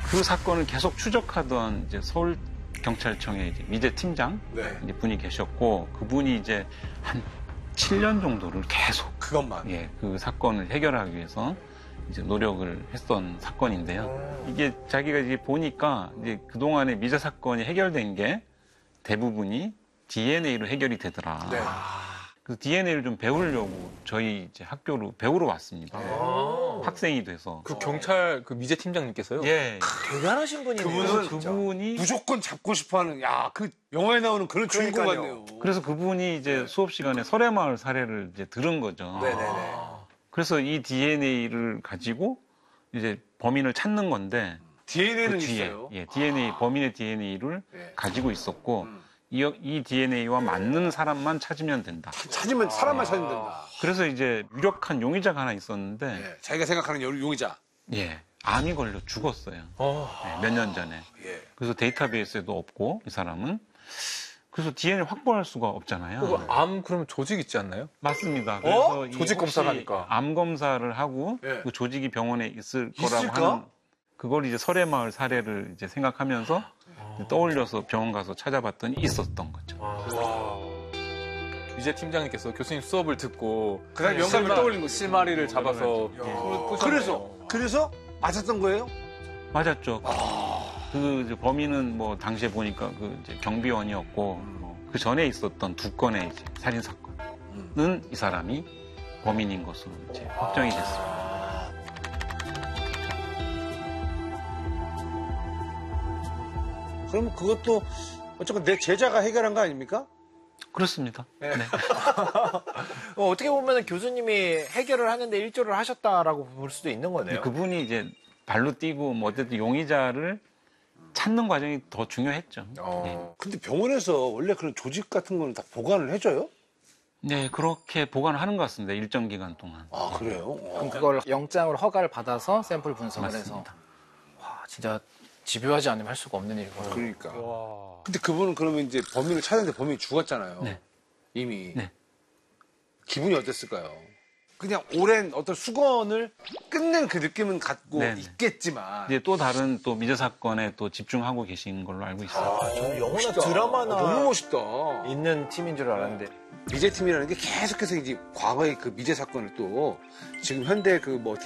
그 사건을 계속 추적하던 이제 서울 경찰청의 이제 미제 팀장 네. 이제 분이 계셨고 그분이 이제 한 7년 정도를 계속 그것만. 예, 그 사건을 해결하기 위해서 이제 노력을 했던 사건인데요. 이게 자기가 이제 보니까 이제 그동안의 미제 사건이 해결된 게 대부분이 DNA로 해결이 되더라. 네. 그래서 DNA를 좀 배우려고 저희 이제 학교로 배우러 왔습니다. 학생이 돼서. 그 경찰 그 미제 팀장님께서요? 예. 대단하신 분이네요. 그분은 그분이 무조건 잡고 싶어하는, 야, 그 영화에 나오는 그런 주인공 그러니까요. 같네요. 그래서 그분이 이제 수업 시간에 설해마을 사례를 이제 들은 거죠. 네네네. 그래서 이 DNA를 가지고 이제 범인을 찾는 건데 DNA는 그 뒤에 있어요. 예, DNA 범인의 DNA를 예. 가지고 있었고 이 DNA와 맞는 사람만 찾으면 된다. 찾으면, 사람만 찾으면 된다. 그래서 이제 유력한 용의자가 하나 있었는데 예. 자기가 생각하는 용의자. 예, 암이 걸려 죽었어요. 몇 년 전에. 예. 그래서 데이터베이스에도 없고 이 사람은 그래서 DNA 확보할 수가 없잖아요. 암 그럼 조직 있지 않나요? 맞습니다. 그래서 이 조직 혹시 검사를 하니까. 암 검사를 하고 예. 그 조직이 병원에 있을 거라고 있을까? 하는 그걸 이제 설해마을 사례를 이제 생각하면서 떠올려서 병원 가서 찾아봤더니 있었던 거죠. 미제 팀장님께서 교수님 수업을 듣고 그다음에 영감을 떠올린 거죠. 실마리를 잡아서 그래서 맞았던 거예요? 맞았죠. 그 이제 범인은 뭐 당시에 보니까 그 이제 경비원이었고 그 전에 있었던 두 건의 이제 살인 사건은 이 사람이 범인인 것으로 이제 확정이 됐습니다. 그럼 그것도 어쨌건 내 제자가 해결한 거 아닙니까? 그렇습니다. 네. 어떻게 보면 교수님이 해결을 하는데 일조를 하셨다라고 볼 수도 있는 거네요. 그분이 이제 발로 뛰고 뭐 어쨌든 용의자를 찾는 과정이 더 중요했죠. 근데 병원에서 원래 그런 조직 같은 거는 다 보관을 해줘요? 네, 그렇게 보관을 하는 것 같습니다. 일정 기간 동안. 아, 그래요? 그럼 그걸 영장으로 허가를 받아서 샘플 분석을 해서. 맞습니다. 와, 진짜 집요하지 않으면 할 수가 없는 일이구나. 그러니까. 근데 그분은 그러면 이제 범인을 찾았는데 범인이 죽었잖아요. 네. 이미. 네. 기분이 어땠을까요? 그냥 오랜 어떤 수건을 끝낸 그 느낌은 갖고 네네. 있겠지만. 이제 또 다른 또 미제 사건에 또 집중하고 계신 걸로 알고 있어요. 저는 영화나 드라마나 너무 멋있다. 있는 팀인 줄 알았는데. 미제팀이라는 게 계속해서 이제 과거의 그 미제 사건을 또 지금 현대 그 뭐